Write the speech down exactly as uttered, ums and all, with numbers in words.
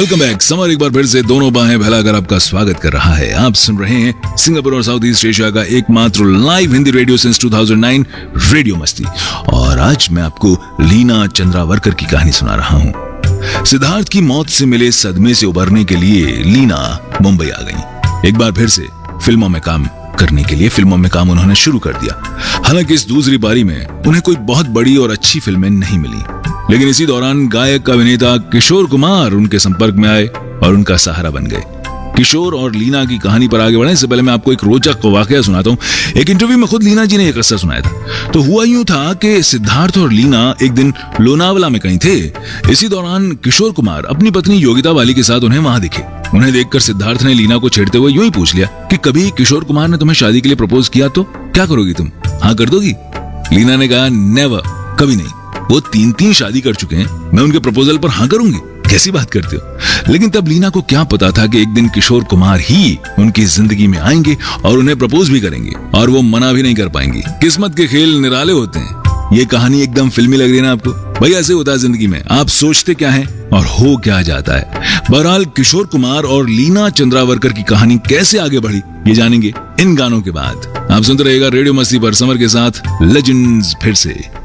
Welcome back. Summer एक बार फिर से दोनों बाहें फैलाकर आपका स्वागत कर रहा है। आप सुन रहे हैं सिंगापुर और साउथ ईस्ट एशिया का एकमात्र live Hindi radio since two thousand nine radio मस्ती। और आज मैं आपको लीना चंद्रावरकर की कहानी सुना रहा हूँ। सिद्धार्थ की मौत से मिले सदमे से उबरने के लिए लीना मुंबई आ गई। एक बार फिर से फिल्मों में काम करने के लिए फिल्मों में काम उन्होंने शुरू कर दिया। हालांकि इस दूसरी बारी में उन्हें कोई बहुत बड़ी और अच्छी फिल्में नहीं मिली, लेकिन इसी दौरान गायक अभिनेता किशोर कुमार उनके संपर्क में आए और उनका सहारा बन गए। किशोर और लीना की कहानी पर आगे बढ़ने से पहले मैं आपको एक रोचक वाकया सुनाता हूँ। एक इंटरव्यू में खुद लीना जी ने एक किस्सा सुनाया था। तो हुआ यूं था कि सिद्धार्थ और लीना एक दिन लोनावला में कहीं थे। इसी दौरान किशोर कुमार अपनी पत्नी योगिता वाली के साथ उन्हें वहां दिखे। उन्हें देखकर सिद्धार्थ ने लीना को छेड़ते हुए यूं ही पूछ लिया कि कभी किशोर कुमार ने तुम्हें शादी के लिए प्रपोज किया तो क्या करोगी तुम, हाँ कर दोगी? लीना ने कहा नेवर, कभी नहीं। वो तीन तीन शादी कर चुके हैं, मैं उनके प्रपोजल पर हाँ करूंगी? कैसी बात करते हो? लेकिन तब लीना को क्या पता था कि एक दिन किशोर कुमार ही उनकी जिंदगी में आएंगे और उन्हें प्रपोज भी करेंगे और वो मना भी नहीं कर पाएंगी। किस्मत के खेल निराले होते हैं। ये कहानी एकदम फिल्मी लग रही है ना आपको? भाई ऐसे होता है जिंदगी में, आप सोचते क्या है और हो क्या जाता है। बहरहाल किशोर कुमार और लीना चंद्रावरकर की कहानी कैसे आगे बढ़ी ये जानेंगे इन गानों के बाद। आप सुनते रहिएगा रेडियो मस्ती पर समर के साथ लेजेंड्स फिर से।